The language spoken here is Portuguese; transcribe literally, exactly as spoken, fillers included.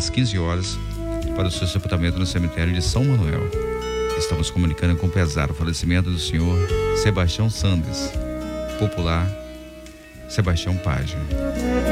às quinze horas, para o seu sepultamento no cemitério de São Manuel. Estamos comunicando com pesar o falecimento do senhor Sebastião Sandes, popular Sebastião Págio.